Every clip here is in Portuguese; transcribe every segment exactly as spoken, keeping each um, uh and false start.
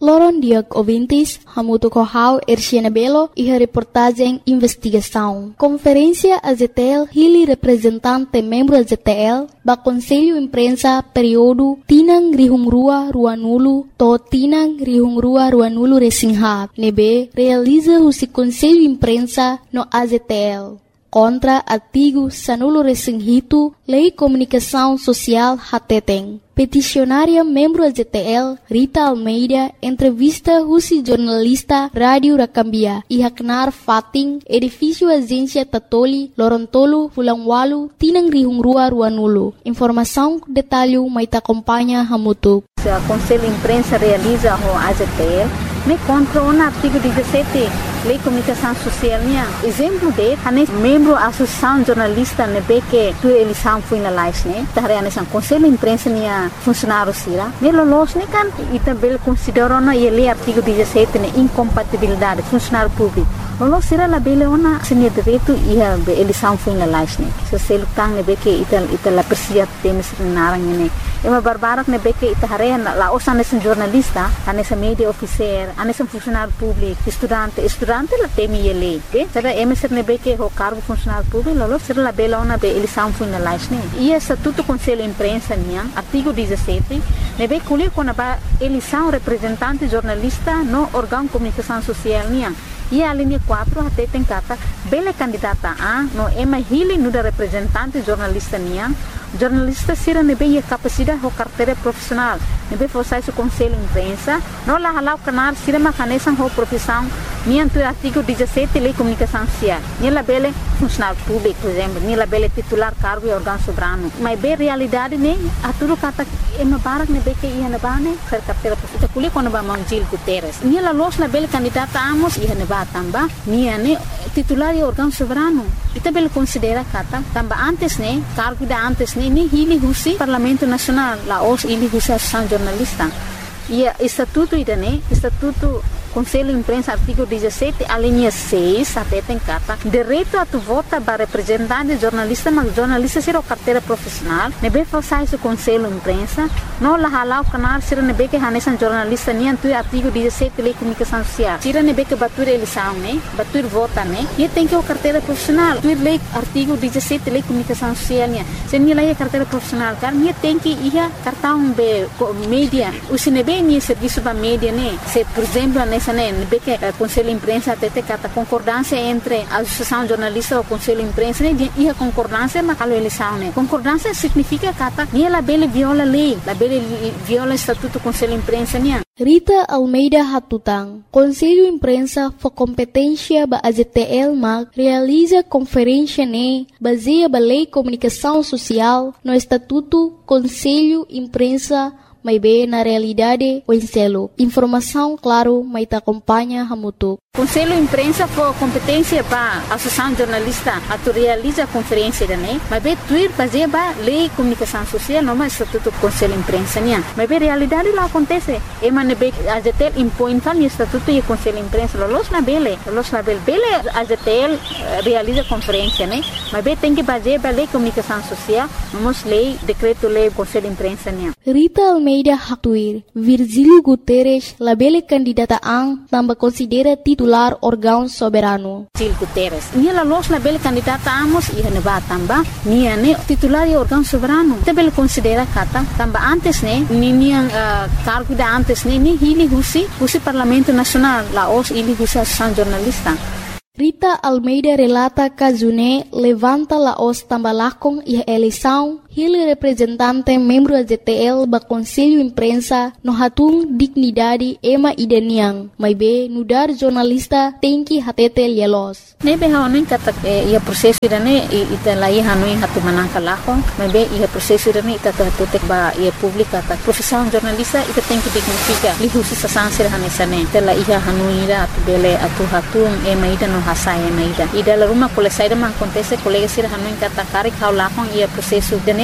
Loron Diag Ouvintes, Hamuto Kohau, Erciana Belo e a reportagem Investigação. Conferência A Z T L, Hili representante membro A Z T L, ba Conselho Imprensa período Tinang Rihungrua Ruanulu, to Tinang Rihungrua Ruanulu Resinghab, nebe realiza o Conselho Imprensa no A Z T L. Contra artigo Sanulo Resinghito, Lei Comunicação Social Hateteng. Peticionária membro A Z T L, Rita Almeida, entrevista Rusi jornalista Rádio Rakambia e Haknar Fating, edifício Agência Tatoli, Lorontolo, Fulangwalu, Tinang Rihungrua Ruanulu. Informação, detalhe, maita acompanha Hamutu. O Conselho Imprensa realiza o A Z T L, me contra o artigo dezessete, Lei Comunicação Social. Exemplo de, a membro da Associação Jornalista, ne que tu eleição foi na live, né? Tahre a Conselho Imprensa nia funcionário sira. Ne lolos ne kan, ita bel considera na ele artigo dezessete ne incompatibilidade funcionário público. Lolos sira la bele ona senia direito e a eleição foi na live, né? So selo tang ne que ita ita la persia temes narang ne. Ema barbarak ne que ita hare la osa nesse jornalista, nesse media officer, nesse funcionário público, estudante, estudante la temi ele, ok? Será emeser ne que o cargo funcionário público, lolos sira la bele ona be eleição foi na live, né? E estatuto Conselho Imprensa nia, artigo dezessete, ne be colher quando a eleição representante jornalista no órgão comunicação social nia. E a linha quatro até tem cata bela candidata a no ema hili no da representante jornalista nia. Jornalista sira ne be capacidade o carteira profissional. Ne be forçar o Conselho Imprensa, no la halau canal sira ma canesan ho profissão nia do artigo dezessete Lei Comunicação Social. Ni la bele funcionário público, por exemplo, ni la bele titular cargo e órgão soberano. Mas be realidade ne a tudo cata ema barak ne be que ia na bane ser carteira profissional. Kuli quando ba Mangil Guterres. Ni la los na bele candidata amos ia ne ba tamba nia ne titular e órgão soberano. Ita bele considera kata tamba antes ne cargo da antes ne ni hili husi Parlamento Nacional la os hili husi Associação Jornalista. E estatuto ida ne estatuto Conselho Imprensa, artigo dezessete, a linha seis, até tem carta. Direito a tu vota para representante jornalista, mas jornalista será carteira profissional. Nebe falsar o Conselho Imprensa. Não la halau canal, será nebe que hanesan jornalista, nem tu artigo dezessete, Lei Comunicação Social. Será nebe que batur eleição, né? Batur vota, né? E tem que o carteira profissional. Tu lei artigo dezessete, Lei Comunicação Social, né? Se não é carteira profissional, cara, nem tem que ir cartão be mídia. O se nebe nem serviço da mídia, né? Se, por exemplo, nessa Nebe que o Conselho Imprensa até tem a concordância entre a Associação Jornalista e o Conselho Imprensa, né? E a concordância mas a eleição, né? Concordância significa que nem a bele viola a lei, a bele viola o Estatuto do Conselho Imprensa, né? Rita Almeida Hatutang, Conselho Imprensa for competência ba A Z T L mag realiza conferência ne baseia ba Lei Comunicação Social no Estatuto Conselho Imprensa mas bem na realidade o enselo. Informação, claro, mas te acompanha Hamutu. Conselho Imprensa for competência para a Associação Jornalista a tu realiza a conferência da né, mas bem tu ir fazer ba Lei Comunicação Social não mais Estatuto do Conselho Imprensa né, mas bem realidade lá acontece. E mas ne A Z T L impõe tal Estatuto e Conselho Imprensa los na bele, los na bele, bele A Z T L realiza conferência né, mas bem tem que fazer ba Lei Comunicação Social, vamos lei decreto lei Conselho Imprensa né. Rita Almeida Hatuir, Virgílio Guterres, labele candidata ang tambah considera titular órgão soberano. Virgílio Guterres, nia la los labele candidata amos ia ne ba tamba, nia ne titular e órgão soberano. Tabele considera kata tamba antes ne, ni nia uh, cargo da antes ne, ni hili husi, husi Parlamento Nacional, la os hili husi Associação Jornalista. Rita Almeida relata que June levanta la os tambalakong e eleição, ele representante membro da Z T L ba Conselho Imprensa no hatung dignidade ema ideniang, mas be nudar jornalista tem que hatete lielos. Nebe haonin kata ia proseso irane ita lai hanui hatu manangka lakong, mas be ia proseso irane ita hatutek ba ia publika ta profissão jornalista ita tem que dignifica li husi sasansir hanesane ita la ia hanui ira atu bele atu hatung ema ida no hasai ema ida ida la rumah kole saida man acontece colega sir hanui kata kari kau lakong ia proseso dene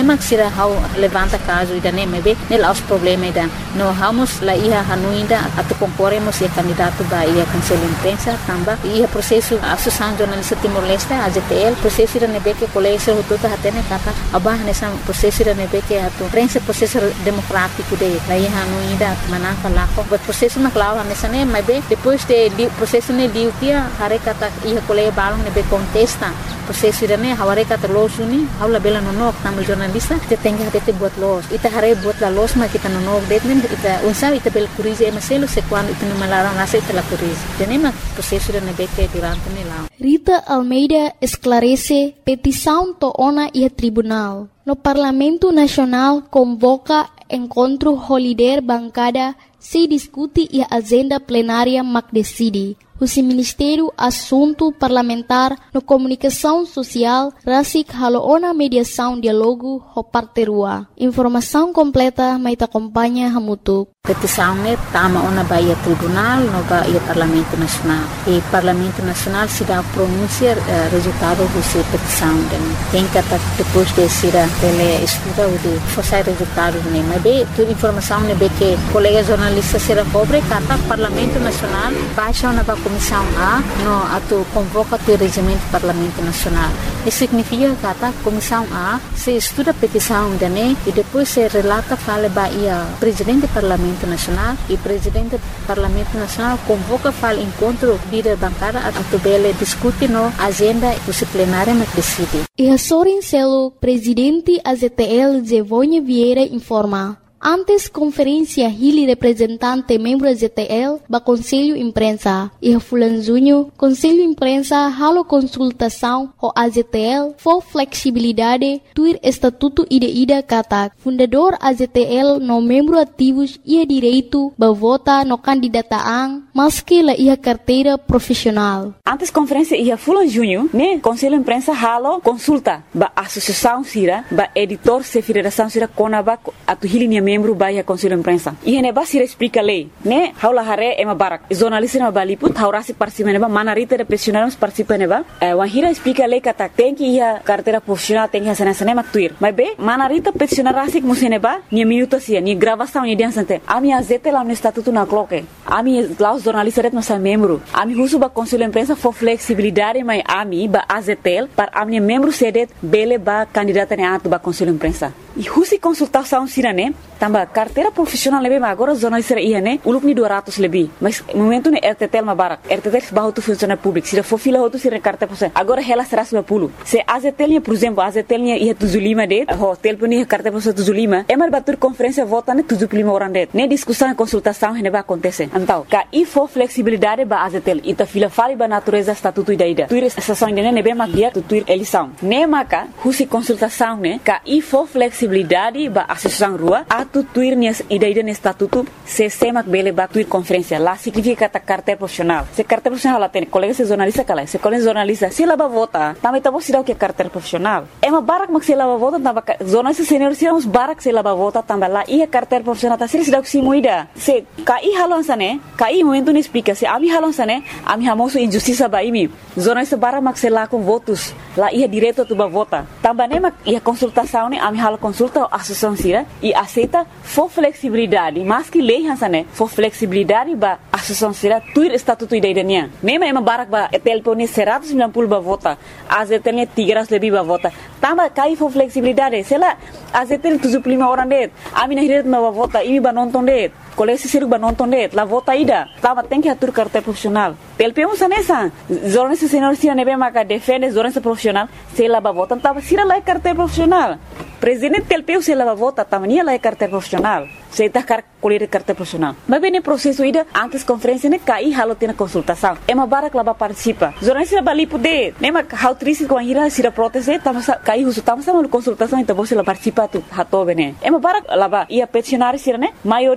nema sira hau levanta caso ida nem be nela os problema ida no vamos la ia hanuinda atu concorremos e candidato ba ia conselho imprensa tamba ia processo associação jornalista Timor-Leste A J T L processo ida nebe que colégio tudo hatene kata abah nessa processo ida nebe que atu prensa processo democrático de la ia hanuinda manaka lako but processo na clava nessa nem be depois de processo ne diu dia hare kata ia colégio balong nebe contesta processo ida ne haware kata los uni haula bela no nok tamu jornalista te tenga hate buat los ita hare buat la los ma kita no nok detmen ita unsa ita bel curize emaselo se quando ita no malaram nasa ita la curize tenema processo ida nebe que durante ne lá Rita Almeida esclarece petição to ona e tribunal. No Parlamento Nacional convoca encontro holiday bancada se discute e a agenda plenária mac decide. O Ministério Assunto Parlamentar no Comunicação Social Rasik Haloona Mediação Dialogo ho Parterua. Informação completa mai te acompanha Hamutuk. Petição ne tama ona baia tribunal no baia Parlamento Nacional. E Parlamento Nacional se dá pronunciar uh, resultado dessa petição. Tem que depois de ser ele estuda o de forçar resultado ne. Mas bem, toda informação ne be que colega jornalista será cobre kata Parlamento Nacional baixa ona ba Comissão A no atu convoca o regimento do Parlamento Nacional. Isso significa que a Comissão A se estuda a petição de ne e depois se relata fala baia presidente do Parlamento Nacional e presidente do Parlamento Nacional convoca fala encontro líder bancada atu bele discute no agenda do plenário mas decide. E a Sorin Celo, presidente A Z T L Zevonha Vieira informa. Antes conferência Hili representante membro da Z T L ba Conselho Imprensa e Fulan Junho Conselho Imprensa halo consultação ho A Z T L for flexibilidade tuir estatuto ida ida kata fundador A Z T L no membro ativos ia direito ba vota no candidataan maski la ia carteira profissional. Antes conferência ia Fulan Junho ne Conselho Imprensa halo consulta ba associação sira ba editor se federação sira konaba atu Hili membro baia Conselho Imprensa. E hene ba sira explica lei, né? Haula hare ema barak. Jornalista na baliput, haurasi participa neba, manarita de profissionais participa neba. Eh, wahira explica lei kata tem que ia carteira profissional tem que hasan hasan ema tuir. Mas be, manarita profissional rasik museneba, ni minuto sia, ni gravação ni dian sante. Ami azete lá no estatuto na cloque. Ami lá os jornalistas ret nossa membro. Ami husu ba Conselho Imprensa for flexibilidade mai ami ba A Z T L para ami membro sedet bele ba candidata ne atu ba Conselho Imprensa. E husi consultação sirane tamba carteira profissional lebe agora jornalista ia ne uluk ni dua ratus lebih mas momento ne R T T L mabarak R T T L bahu tu funcionário público se for fila outro sira carteira profissional agora ela será seratus lima puluh se A Z T L por exemplo A Z T L ia tujuh puluh lima det ho telefone carteira profissional tujuh puluh lima emar batur conferência vota ne tujuh puluh lima orang det ne discussão e consultação ne ba acontece então ka e for flexibilidade ba A Z T L ita fila fali ba natureza estatuto ida ida tuir estação ne ne be magia tu tuir eleição ne maka husi consultação ne ka e for flexibilidade ba associação rua atu tuir nias ida-ida ni estatuto se semak bele ba tuir conferência lá significa kata carteira profissional se carteira profissional lá tem colega se jornalista kala se colega jornalista se lá ba vota também tá bom se dá o que é carteira profissional é uma barak mak se lá ba vota tamba jornalista senior se uns barak se lá ba vota tamba lá ia carteira profissional tá se dá o que se muida se kai halon sane kai momento ni explica se ami halon sane ami hamoso injustiça ba imi jornalista barak mak se lá com votos lá ia direto tu ba vota tamba ne mak ia consultação ne ami halo consulta associação sira e aceita for flexibilidade mas que lei hansane for flexibilidade ba associação sira tuir estatuto idaidannya nema ema barak ba telefone seratus sembilan puluh ba vota A Z T L tiga ratus lebih ba vota tamba kai for flexibilidade sela A Z T L tujuh puluh lima orang det ami na hiret ba vota imi ba nonton det kolesi siruk ba nonton det la vota ida tamba tem que atur carteira profissional telpemu sanesa jornalista senior sira nebe maka defende jornalista profissional sela ba vota tamba sira la carteira profissional presidente telpeu se la vota tamania la carteira profissional se tá car colher carteira profissional mas bem no processo ida antes conferência ne kai halo tem consultação é uma barak lá ba participa jornalista bali poder nema how triste com a ira sira proteste tama kai husu tama sama consultação então você lá participa tu hato bene é uma barak lá ba ia peticionário sira ne maioria lá ba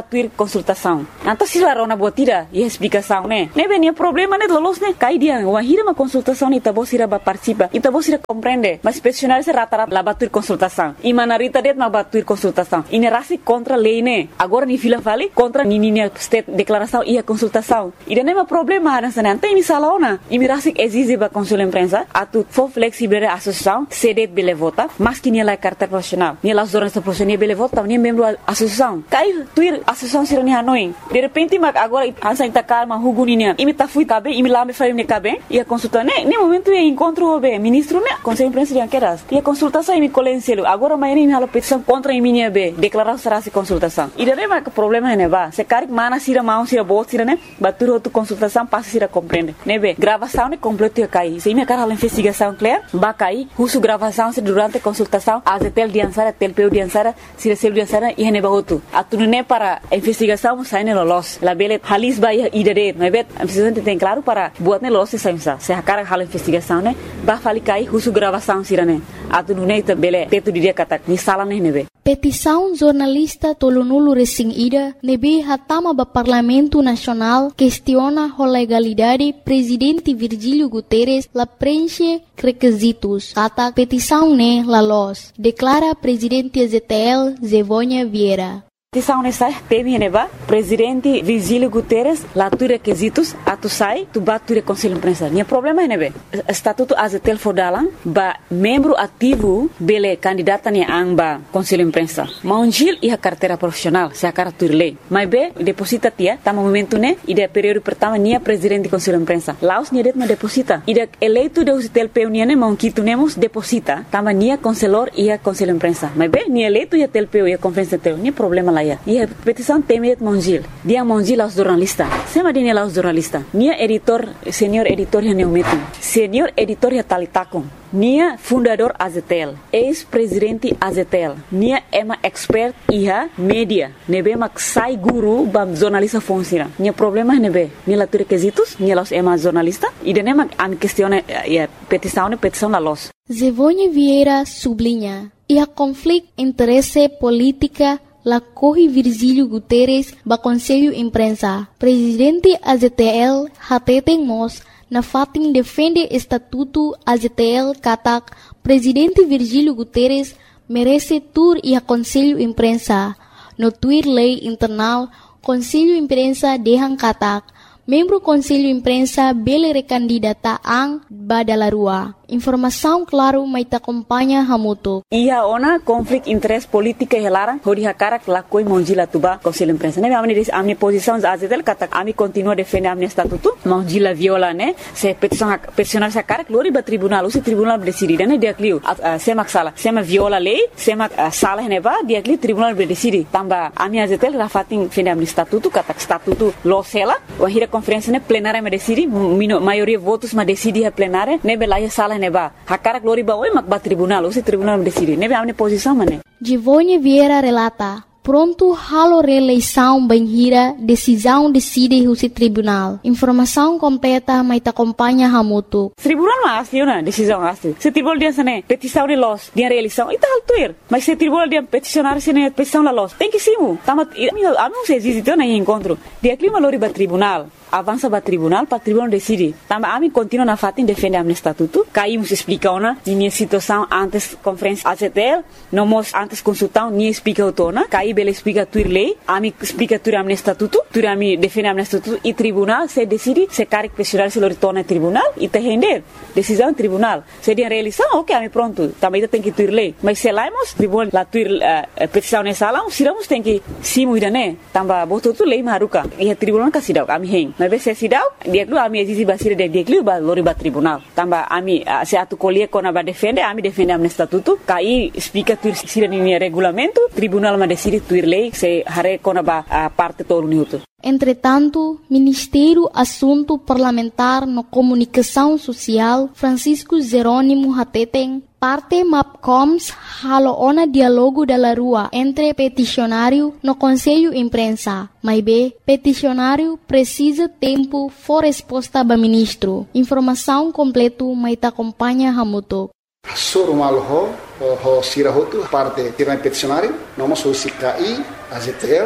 batuir consultação. Nanti se larona botira e explicação, né? Ne venia problema né lolos né? Cai dia, wahira uma consultação ni tabo sira ba participa, e tabo sira compreende. Mas peticionário se rata-rata la batuir consultação. E manarita det ma batuir consultação. E nerasi contra lei né? Agora ni fila vale contra ni ni state declaração e a consultação. E daí não problema nessa né? Tem misalona. E mirasi exige ba consul imprensa, atu for flexible a associação, cedet bele vota, mas que ni la carta profissional. Ni la jornalista profissional bele vota, ni membro associação. Cai tuir associação sira ni hanoi. De repente mag agora ansa intakar ma huguninya. Imi ta fui cabe, imi lá me faria ne cabe. E a consulta né? Ne momento e encontro o ministro né? Conselho imprensa de anqueras. E a consultação imi colenselo. Agora mais nem hala petição contra imi ne be. Declaração será se consultação. E daí mas problema né ba. Se cari mana sira mau sira bot sira né? Batur outro consultação passa sira compreende. Ne be. Gravação né completo ia cair. Se imi cara hala investigação clear, ba cair. Husu gravação se durante a consultação, a tel diansara, tel peu diansara, se recebe diansara e ne ba outro. Atu né para investigação sai ne lolos. La bele halis ba ia idade. Ne be. A investigação tem claro para buat ne lolos se sai sa. Se a cara hala investigação né? Ba fali cair husu gravação sira né? Atu né bele teto dia kata ni sala ne ne be. Petição jornalista Tolonulu Resing Ida nebe hatama ba Parlamento Nacional questiona a legalidade presidente Virgílio Guterres la preenche requisitos. Kata petição ne la los. Declara presidente Z T L Zevônia Vieira. Petição nessa teme neba presidente Virgílio Guterres lá tu requisitos atu sai tu bature conselho imprensa. Nia problema nebe estatuto azetel fodalang ba membro ativo bele candidata ni amba conselho imprensa. Maunjil e a carteira profissional se a cartur lei. Mas be deposita tia tá momento né e de período pertama nia presidente conselho imprensa. Laos nia det ma deposita. E de eleito de azetel peunia ne maunquito nemos deposita tama nia conselor e a conselho imprensa. Mas be nia eleito e a tel peu e a conferência tel. Nia problema lá. E a petição tem Mongil. Dia Mongil aos jornalistas. Sema dine aos jornalistas. Nia editor, senhor editor ya neumetin. Senhor editor ya talitakon. Nia fundador Azetel. Ex-presidente Azetel. Nia ema expert iha media. Nebe mak sai guru bam jornalista fonsira. Nia problema nebe. Nia la requisitos. Nia los ema jornalista. E dene mak am questione ya petição ne petição la los. Zevônia Vieira sublinha. E a conflito interesse política la corre Virgílio Guterres ba Conselho Imprensa. Presidente A Z T L hateten mos na fatin defende estatuto A Z T L katak Presidente Virgílio Guterres merece tur e a Conselho Imprensa. No tuir lei internal Conselho Imprensa dehan katak membro Conselho Imprensa bele recandidata ang badalarua. Informação claro mai ta acompanha hamuto. Ia ona conflito interesse política helara hori hakara lakoi monjila tuba Conselho Imprensa. Ne amni amni posição azetel kata ami continua defende amni estatuto. Monjila viola ne se petição peticionar sa cara glori ba tribunal usi tribunal decidi ne dia clio semak sala sema viola lei semak sala ne ba dia clio tribunal decidi tamba ami azetel rafatin defende amni estatuto kata estatuto losela wahira conferência ne plenária me decidi maioria votos ma decidi a plenária ne belaya sala neba hakara glori ba oi mak ba tribunal usi tribunal decide nebe amne posição mane. Zevônia Vieira relata pronto halo reeleição banhira decisão decide o tribunal. Informação completa mai ta acompanha hamuto. Tribunal mas na decisão asli. Se tribunal dia sane petição de los dia reeleição ita altuir. Mas se tribunal dia peticionar sene petição la los. Tem que simu. Tama ami ami se existe na encontro. Dia clima lori ba tribunal. Avança para tribunal, para tribunal decide. Também a mim continua na fatin defende a estatuto. Caímos explica ona, minha situação antes conferência A Z T L, não mos antes consultão, nem explica o tona. Caí bela explica tuir lei, a mim explica tuir a estatuto, tuir a mim defende a estatuto e tribunal se decide se caric questionar se lo retorna tribunal e te render decisão tribunal. Se dia reeleição, ok, a mim pronto. Também tem que tuir lei. Mas se laimos tribunal la tuir uh, petição nessa sala, siramos tem que simu ida né. Tamba botou tu lei maruka. E a tribunal ka sidau, a mim hen. Mas se sidau dia klu ami exisi basira de dia klu ba lori ba tribunal tamba ami uh, se atu colie kona ba defende ami defende am estatuto kai explica tu sira ni regulamento tribunal ma decide tuir lei se hare kona ba uh, parte todo minuto. Entretanto, Ministério Assunto Parlamentar no Comunicação Social Francisco Jerônimo Hateten parte MAPCOMS halo ona dialogo da rua entre peticionário no Conselho Imprensa. Mas B, peticionário precisa tempo for resposta ba ministro. Informação completo mai ta acompanha hamuto. Soro malo ho ho sira hotu parte tirana peticionário, noma so sikai A Z T L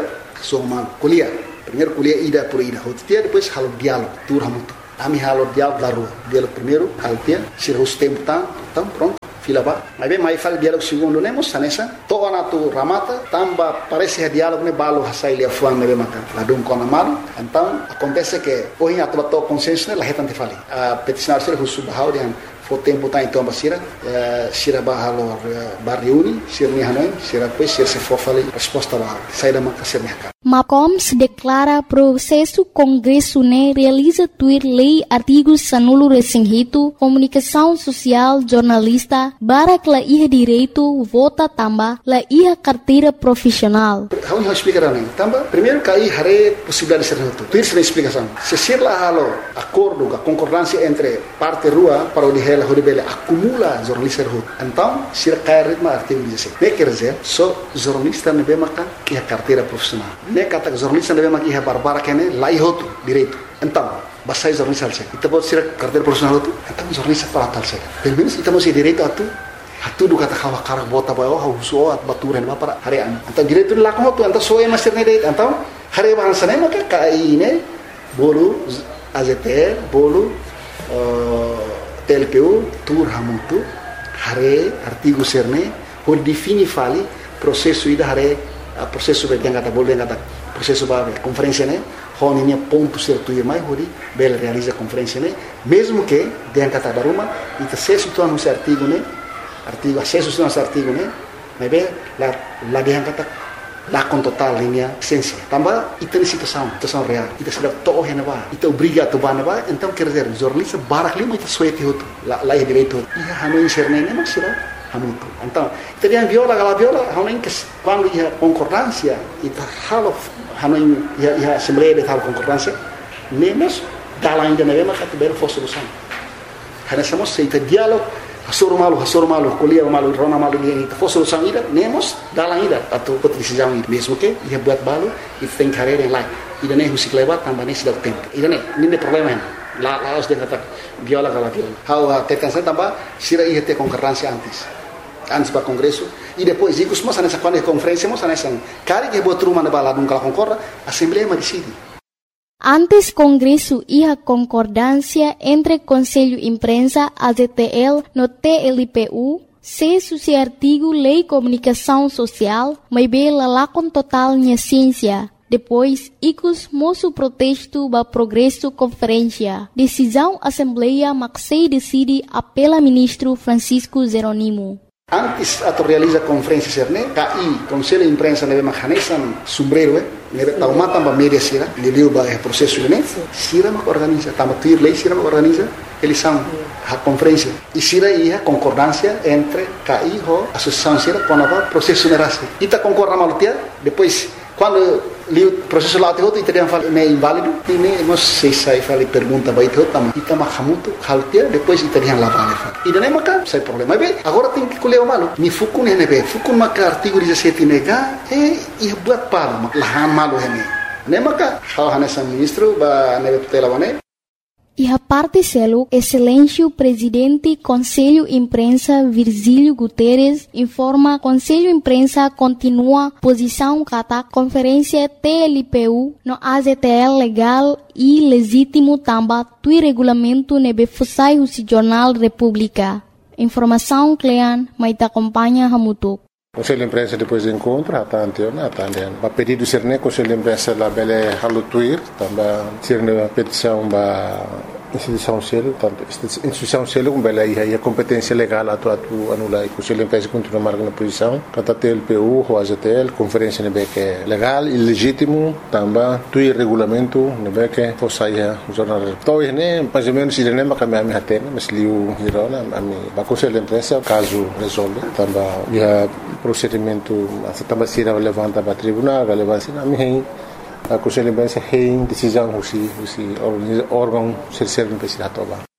soma kuliah. Primeiro kuliah ida por ida. Hotia depois halo diálogo, turha muito. Ami halo diálogo da rua. Diálogo primeiro, haltia, sira os tempo tá, então pronto. Fila ba. Mas bem, mais fala diálogo segundo lemos, sanessa. Toa na tu ramata, tamba parece diálogo ne balo hasai lia fuang ne mata. Ladum kona malu. Então acontece que hoje a tua consciência ne la retante fali. A peticionar sira husu bahau dia fo tempo tá então basira, sira bahalo bar reuni, sira ni hanoi, sira depois sira se for fali resposta bahau. Sai da mata sira ni Macom se declara processo Congresso né realiza tuir lei artigos sanulo resinhito comunicação social jornalista barak la iha direito vota tamba la iha carteira profissional. Vamos explicar nem tamba primeiro cai hare possibilidade de ser tudo. Tuir se explicação. Se ser lá halo acordo a concordância entre parte rua para o de ela horibele acumula jornalista rua. Então ser cai ritmo artigo dezessete. Ne quer dizer só jornalista ne be makan iha carteira profissional. Ne kata jornalista deve maki barbara kene lai hotu direito. Então, basta jornalista alse. Kita pode ser carteira profissional hotu. Então jornalista para tal se. Pelo menos kita mesti direito atu. Atu do kata kawa karak bota bayo ha uso at baturan ba para harian. Então direito la ko hotu. Então soe master ne direito. Então hari bahasa ne maka kai ne bolu A Z T L bolu T L P U tur hamutu hari artigo serne por defini fali processo ida hari processo be yang kata boleh kata processo ba conferência né honinya ponto certo e mais hori bela realiza conferência né mesmo que yang kata daruma ita acesso tu anu artigo né artigo acesso tu anu artigo né mas be la la yang kata la con total linha essência tambah ita ni situação situação real ita sedap to hena ba ita obriga tu ba ba então quer dizer jornalista barak lima ita suete hotu la la direito ia hanu inserne né mas será hamutu. Então, teriam viola, aquela viola, hanuin que quando ia concordância, ita halo hanuin ia ia assembleia de tal concordância, nemos dalam ainda neve maka tiber fosse solução. Hana somos se ita diálogo, hasoro malu, hasoro malu, kuliah malu, rona malu dia ita fosse solução ida, nemos dalam ida atau pot decisão ida. Mesmo que ia buat balu, ita tem carreira em lá. Ida nem musik lewat tambah nem sudah tempo. Ida nem, ini problema. La la os de kata viola aquela viola. How tekan saya tambah sira ia ter concordância antes. Antes para congresso e depois digo mas nessa quando é conferência mas nessa cara que botou uma na balada nunca concorda a assembleia mas decide. Antes congresso ia concordância entre Conselho Imprensa A Z T L no T L P U se suci artigo lei comunicação social mas bela lá com total minha ciência. Depois, icus moço protesto ba progresso conferência. Decisão assembleia maxei decide apela ministro Francisco Jeronimo. Antes atau realiza conferência serne, K I Conselho Imprensa neve mahanesan sombrero eh, neve tauma tamba media sira, liliu ba é processo né, sira mak organiza, tamba tuir lei sira mak organiza, eles são a conferência e sira ia concordância entre K I ho associação sira com a processo nerase. Ita concorda malutia, depois quando li o processo lá outro italiano fala é inválido e nem nós sei sai fala pergunta vai ter também ita mahamuto haltia depois italiano lá vale e daí maca sai problema bem agora tem que colher o malo mi fukun né bem fukun maca artigo dezessete nega e e buat palo lahan malo né né maca hal hanessa ministro ba neve tutela bane. E a parte selo, excelência presidente Conselho Imprensa Virgílio Guterres informa Conselho Imprensa continua posição kata conferência T L P U no A Z T L legal e legítimo tamba tui regulamento nebe fusai husi Jornal República. Informação Clean, maita acompanha hamutuk. Conselho de Imprensa depois encontra, a tantiona, a tantiona. A pedido ser ne Conselho de Imprensa la bele halutuir, também ser ne petição ba instituição selo, tanto instituição selo com bele aí a competência legal atu atu anula e Conselho de Imprensa continua marcando posição, kata T L P U, o A Z T L, conferência ne que é legal e legítimo, também tui regulamento ne que fosaia jornal. Então né, mais ou menos ele nem vai me atender, mas liu hirona, a mim, ba Conselho de Imprensa caso resolve, também ia procedimento também se levanta para tribunal, relevância na minha a Conselho de Imprensa tem decisão husi husi órgão ser ser imprensa toba.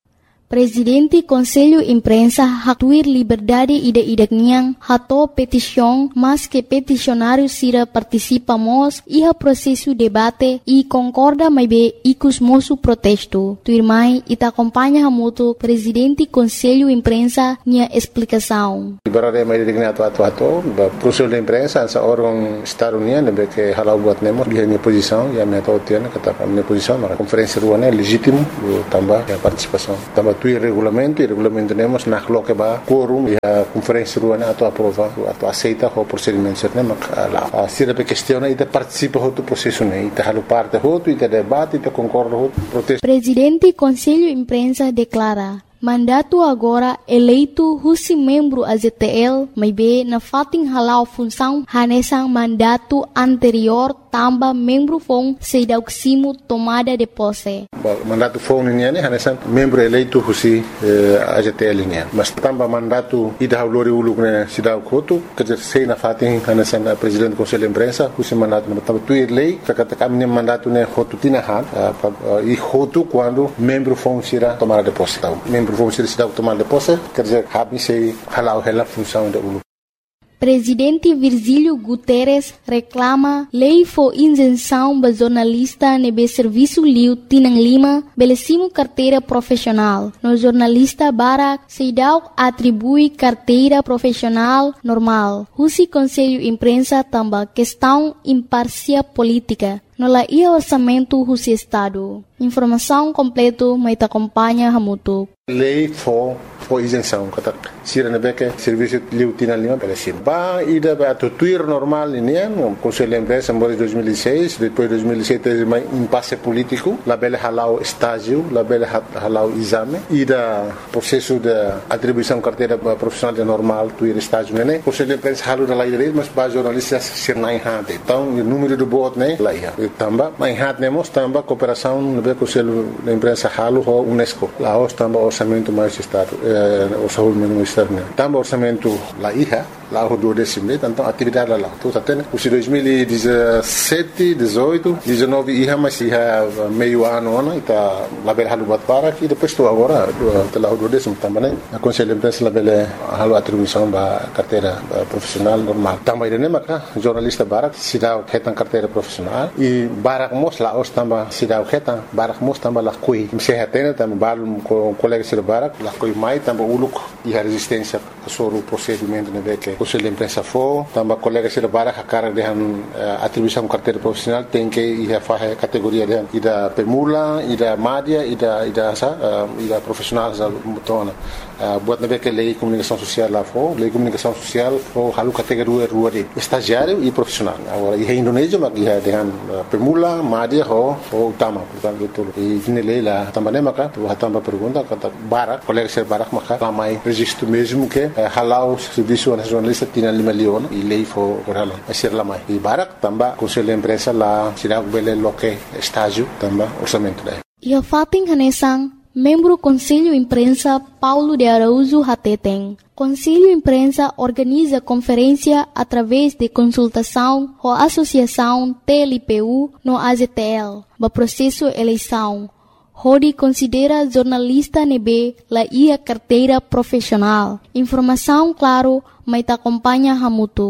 Presidente Conselho Imprensa hatuir liberdade ida-idak niang hato petição, mas que peticionário sira participa mos iha processo debate e concorda mai be ikus mosu protesto. Tuirmai ita acompanha hamuto Presidente Conselho Imprensa nia explicação. Liberdade mai digna atu atu atu, Conselho de Imprensa essa órgão Estado União, nebe que halau buat nemo dia minha posição, ya minha tautiana kata minha posição, mas conferência ruana legítimo tambah ya participação. Tambah tu regulamento, e regulamento temos na coloca ba quórum e a conferência ruana atu aprova, atu aceita o procedimento certo, mas a sira pe questiona e te participa do processo né, e te halu parte hotu, e te debate, e te concorda hotu protesto. Presidente Conselho Imprensa declara mandato agora eleito husi membro A Z T L, may be na fating halau função hanesang mandato anterior tamba membro fong sedauksimo tomada de posse. Mandato fong niya ni hanesang membro eleito husi eh, A Z T L niya. Mas tamba mandato ida haulori uluk na sidaw koto, kajer sei na fating hanesang uh, Presidente do Conselho de Imprensa husi mandato na tamba tuir lei, kakatakam ni mandato na hotu tinahan, uh, uh, e hotu quando membro fong sira tomada de posse. Membro vão ser cidade tomar de posse, quer dizer, habem se halau hela função da ulu. Presidente Virgílio Guterres reclama lei for isenção ba jornalista nebe serviço liu tinang lima belecimo carteira profissional. No jornalista Barak Seidau atribui carteira profissional normal. Husi Conselho Imprensa tamba questão imparcial política. No la ia orçamento husi Estado. Informação completo mai acompanha hamutu. Lei for for isenção, kata sira nebe que serviço liu tinang lima belecimo. Ba ida ba tuir normal ini no Conselho de Imprensa em dois mil e seis, depois dois mil e sete mais impasse político, la bela halau estágio, la bela halau exame, ida processo de atribuição carteira profissional de normal tuir estágio né. Conselho de Imprensa halu da lei dele, mas ba jornalistas sir nai hade. Então o número do voto né lá ia. Tamba mai hade nemos tamba cooperação no Conselho de Imprensa halu ho UNESCO. Lá os tamba orçamento mais estado, eh, orçamento mais estado né. Tamba orçamento lá ia. Lá o do décimo, então atividade lá. Então até os dois mil e dezessete, dezoito, dezenove ia mais ia meio ano ano, então lá bela halu bat para e depois estou agora lá o do décimo também. A Conselho de Imprensa lá bela halu atribuição ba carteira profissional normal. Também de nemaca jornalista Barak se dá retan carteira profissional e Barak mos lá os também se dá retan Barak mos também lá coi. Se retena também balum com colegas de Barak lá coi mai também uluk e a resistência sobre o procedimento né que Conselho de Imprensa for, também colegas de Barak a cara de atribuição carteira profissional tem que ir a fazer categoria de da permula, e da média, e da e da sa, e da profissional da motona. Buat nabe que lei comunicação social lá for, lei comunicação social for halu categoria rua de estagiário e profissional. Agora em Indonésia mas ia dengan permula, média ho ho utama, portanto itu. E ini lei lá também maka, tu também pergunta kata Barak, colegas de Barak maka ramai registro mesmo que halau serviço nacional tinha lima leon e lei for orala ser lá mais e Barak também Conselho de Imprensa lá será bele loque estágio também orçamento lá. E a fating hanesang membro Conselho Imprensa Paulo de Araújo Hateteng. Conselho Imprensa organiza conferência através de consultação com a Associação T L P U no A Z T L, ba processo eleição. Hodi considera jornalista nebe la ia carteira profissional. Informação claro, mas acompanha hamutu.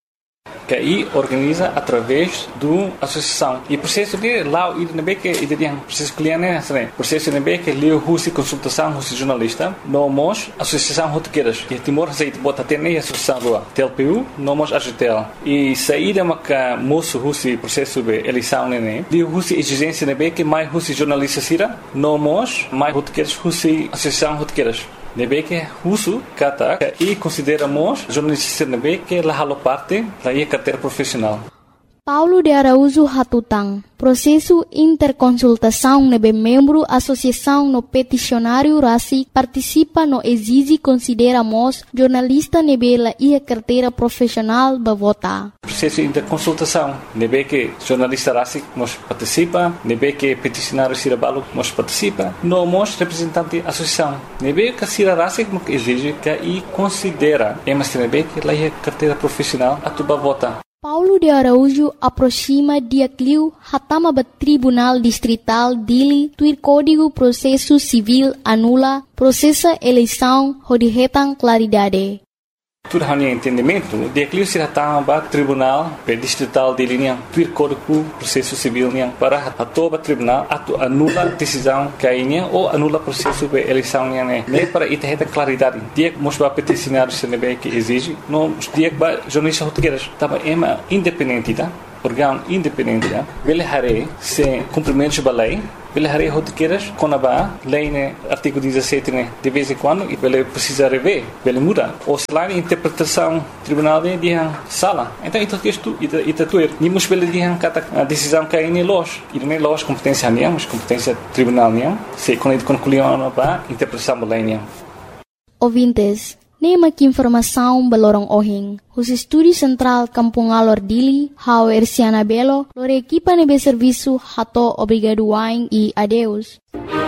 Que aí organiza através do associação e processo de lá e nebe que ele tem processo cliente né processo nebe que leu husi consultação husi jornalista no mos associação rotequeiras e Timor aceita bota ter nem associação lá T L P U no mos A Z T L e saída maca moço husi processo de eleição né de husi exigência nebe que mais husi jornalista sira no mos mais rotequeiras husi associação rotequeiras nebe que husu kata e consideramos jornalista nebe que la halo parte la ia carteira profissional. Paulo de Araújo Hatutang. Processo interconsultação nebe membro associação no peticionário Rasi participa no exige consideramos jornalista nebe la ia carteira profissional ba vota. Processo interconsultação nebe que jornalista Rasi nos participa, nebe que peticionário Sirabalo nos participa, no mos representante associação. Nebe que Sira Rasi nos exige que e considera, é mas nebe que la ia carteira profissional a tuba vota. Paulo de Araújo aproxima dia cliu hatama bat Tribunal Distrital Dili tuir Código Processo Civil anula processa eleição rodihetan claridade. Tudo hanya entendimento, dia cliu se hatama bat Tribunal Distrital Dili niang tuir Código Processo Civil niang para hatoba tribunal atu anula decisão kainya ou anula processo de eleição niang ne. Ne para itaheta claridade. Dia mosba peticionário se nebe que exige, no dia ba jornalista rotegueiras tava ema independente tá? Órgão independente tá? Vele hare se cumprimento da lei. Vele hare rotegueiras conaba lei né artigo dezessete né de vez em quando e vele precisa rever, vele muda. Ou se lá interpretação tribunal de dia sala. Então isso que isto ita ita tuer. Nimos vele dia kata a decisão que aí loja. E nem loja competência nia, mas competência tribunal nia. Se quando concluiu ba interpretação da lei nia. Ouvintes, nema que informação balorong ohing. Os estúdio central Kampung Alor Dili, hau Erciana Belo, lore equipa nebe serviço hato obrigado wain e adeus.